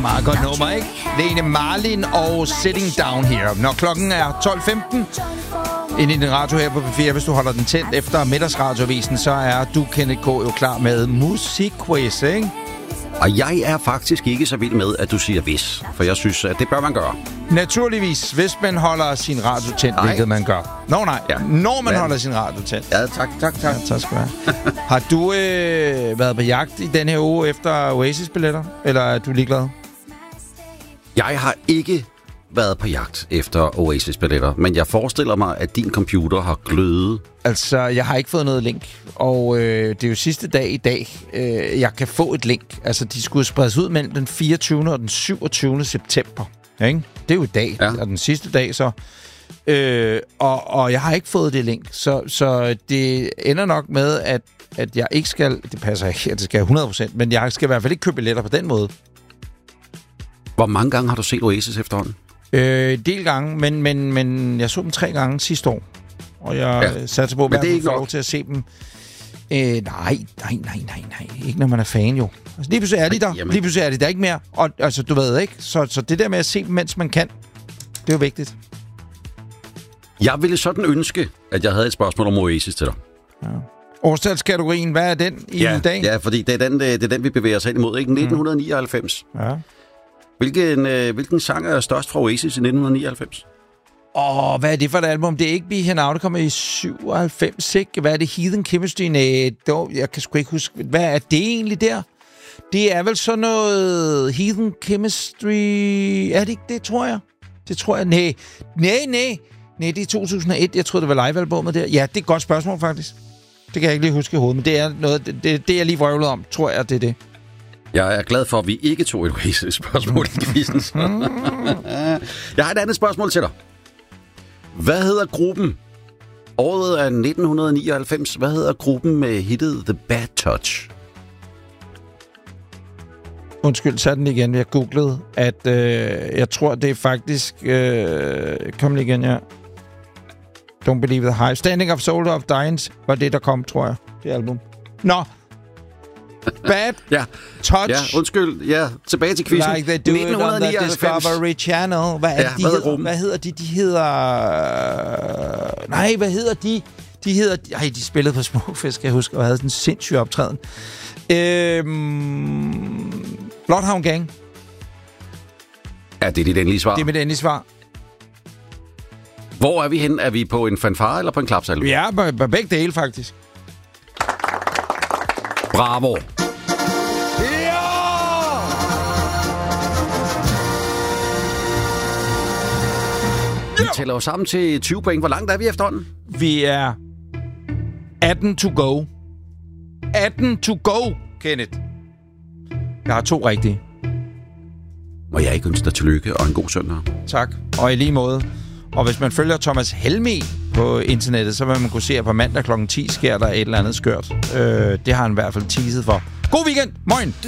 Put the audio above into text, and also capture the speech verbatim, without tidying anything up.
meget godt nummer, ikke? Lene Marlin og Sitting Down Here. Når klokken er tolv femten ind i din radio her på P fire, hvis du holder den tændt efter middagsradioavisen, så er du, Kenneth K., jo klar med musikquiz, ikke? Og jeg er faktisk ikke så vild med, at du siger hvis, for jeg synes, at det bør man gøre. Naturligvis, hvis man holder sin radio tændt, nej. Hvilket man gør. Nå nej, ja. Når man Men... holder sin radio tændt. Ja, tak, tak, tak. Ja, tak skal du have. Har du øh, været på jagt i denne her uge efter Oasis-billetter, eller er du ligeglad? Jeg har ikke været på jagt efter Oasis-billetter, men jeg forestiller mig, at din computer har glødet. Altså, jeg har ikke fået noget link, og øh, det er jo sidste dag i dag, øh, jeg kan få et link. Altså, de skulle spredes ud mellem den fireogtyvende og den syvogtyvende september. Ikke? Det er jo i dag, ja. Og den sidste dag så. Øh, og, og jeg har ikke fået det link, så, så det ender nok med, at, at jeg ikke skal... Det passer ikke, at det skal hundrede procent, men jeg skal i hvert fald ikke købe billetter på den måde. Hvor mange gange har du set Oasis efterhånden? Øh, del gange, men, men, men jeg så dem tre gange sidste år. Og jeg ja. satte på, at jeg får lov til at se dem. Øh, nej, nej, nej, nej, nej. Ikke når man er fan, jo. Altså, lige pludselig er de der. Jamen. Lige pludselig er de der ikke mere. Og altså, du ved ikke. Så, så det der med at se dem, mens man kan, det er jo vigtigt. Jeg ville sådan ønske, at jeg havde et spørgsmål om Oasis til dig. Ja. Årstalskategorien, hvad er den i ja, dag? Ja, fordi det er, den, det er den, vi bevæger os hen imod, ikke? nitten nioghalvfems. Ja. Hvilken, øh, hvilken sang er størst fra Oasis i nitten nioghalvfems? Åh, hvad er det for et album? Det er ikke Be Here Now, det kommer i syvoghalvfems, ikke? Hvad er det? Heathen Chemistry? Nej, jeg kan sgu ikke huske. Hvad er det egentlig der? Det er vel sådan noget Heathen Chemistry... Er det ikke det, tror jeg? Det tror jeg. Nej, nej, nej. Nej, det er to tusind og et. Jeg tror det var live-albummet der. Ja, det er et godt spørgsmål, faktisk. Det kan jeg ikke lige huske i hovedet, men det er noget... Det, det, det jeg lige vrøvlet om, tror jeg, det er det. Jeg er glad for, at vi ikke tog et Oasis-spørgsmål i quizzen. Jeg har et andet spørgsmål til dig. Hvad hedder gruppen? Året er nitten nioghalvfems. Hvad hedder gruppen med hittet The Bad Touch? Undskyld, så den igen. Jeg googlede, at øh, jeg tror, det er faktisk... Øh, kom lige igen, ja. Don't Believe the Hype. Standing of Soldier of Dying var det, der kom, tror jeg. Det album. Nå! Bad ja. Touch. Ja, undskyld. Ja, tilbage til quizzen. Like they do it on the Discovery Channel. Hvad, er ja, de hvad, hedder, hvad hedder de? De hedder... Nej, hvad hedder de? De hedder... Ej, de spillede på Smukfest, kan jeg huske, og havde sådan en sindssyg optræden. Øhm... Bloodhound Gang. Ja, det er dit endelige svar. Det er mit endelige svar. Hvor er vi henne? Er vi på en fanfare eller på en klapsalve? Ja, på, på begge dele, faktisk. Bravo. Ja! Vi tæller jo sammen til tyve point. Hvor langt er vi efterhånden? Vi er atten to go. atten to go, Kenneth. Jeg har to rigtige. Må jeg ikke ønske dig tillykke og en god søndag. Tak. Og i lige måde. Og hvis man følger Thomas Helmig på internettet, så vil man kunne se, at på mandag klokken ti sker der et eller andet skørt. Øh, det har han i hvert fald teaset for. God weekend! Moin!